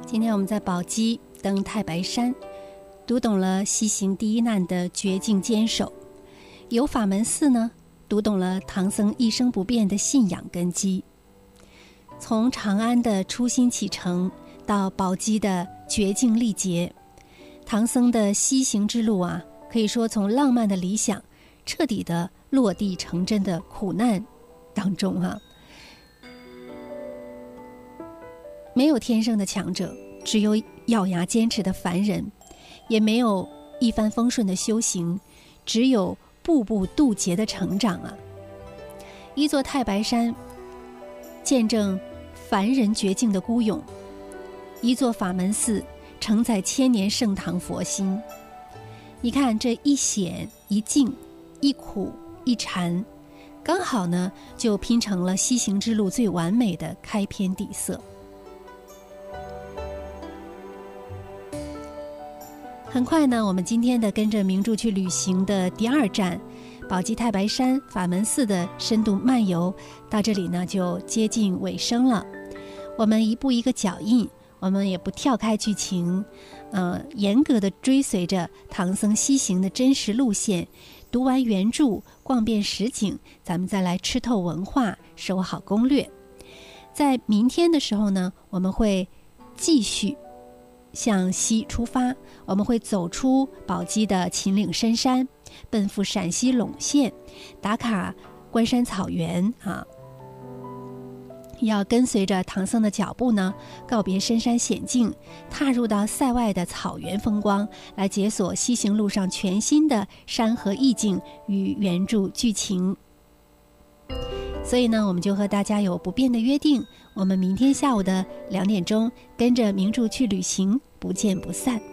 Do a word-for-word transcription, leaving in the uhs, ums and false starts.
今天我们在宝鸡登太白山，读懂了西行第一难的绝境坚守；游法门寺呢，读懂了唐僧一生不变的信仰根基。从长安的初心启程到宝鸡的绝境历劫，唐僧的西行之路啊，可以说从浪漫的理想彻底的落地成真的苦难当中啊。没有天生的强者，只有咬牙坚持的凡人；也没有一帆风顺的修行，只有步步渡劫的成长啊。一座太白山，见证凡人绝境的孤勇；一座法门寺，承载千年盛唐佛心。你看这一险一境，一苦一禅，刚好呢就拼成了西行之路最完美的开篇底色。很快呢，我们今天的跟着名著去旅行的第二站宝鸡太白山法门寺的深度漫游到这里呢就接近尾声了。我们一步一个脚印，我们也不跳开剧情，呃，严格的追随着唐僧西行的真实路线，读完原著，逛遍实景，咱们再来吃透文化，收好攻略。在明天的时候呢，我们会继续向西出发，我们会走出宝鸡的秦岭深山，奔赴陕西陇县，打卡关山草原啊。要跟随着唐僧的脚步呢，告别深山险境，踏入到塞外的草原风光，来解锁西行路上全新的山河意境与原著剧情。所以呢，我们就和大家有不变的约定，我们明天下午的两点钟跟着名著去旅行，不见不散。